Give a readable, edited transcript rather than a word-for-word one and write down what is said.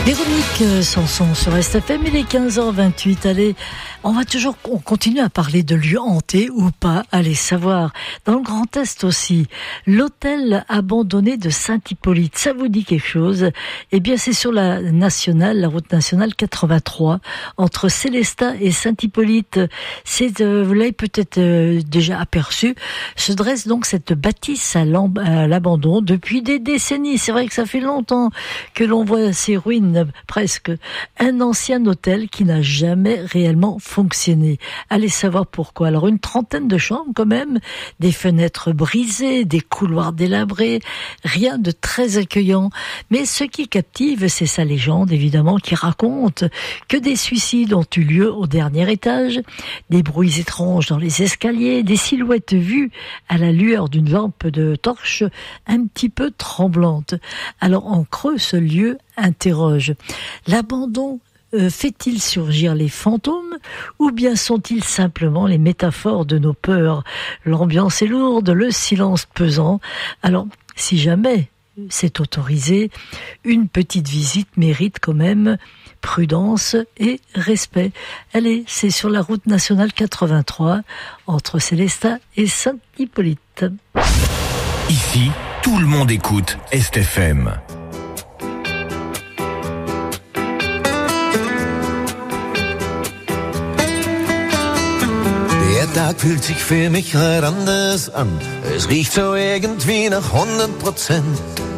Véronique Sanson sur SFM, il est 15h28. Allez, on continue à parler de lieux hantés ou pas, allez savoir. Dans le Grand Est aussi, l'hôtel abandonné de Saint-Hippolyte, ça vous dit quelque chose? Eh bien, c'est sur la route nationale 83, entre Célestat et Saint-Hippolyte. Vous l'avez peut-être déjà aperçu, se dresse donc cette bâtisse à l'abandon depuis des décennies. C'est vrai que ça fait longtemps que l'on voit ces ruines, presque. Un ancien hôtel qui n'a jamais réellement fonctionné. Allez savoir pourquoi. Alors, une trentaine de chambres quand même, des fenêtres brisées, des couloirs délabrés, rien de très accueillant. Mais ce qui captive, c'est sa légende, évidemment, qui raconte que des suicides ont eu lieu au dernier étage, des bruits étranges dans les escaliers, des silhouettes vues à la lueur d'une lampe de torche un petit peu tremblante. Alors, en creux, ce lieu interroge. L'abandon fait-il surgir les fantômes ou bien sont-ils simplement les métaphores de nos peurs? L'ambiance est lourde, le silence pesant. Alors, si jamais c'est autorisé, une petite visite mérite quand même prudence et respect. Allez, c'est sur la route nationale 83, entre Célestat et Saint-Hippolyte. Ici, tout le monde écoute SFM. Der Tag fühlt sich für mich halt anders an. Es riecht so irgendwie nach 100%.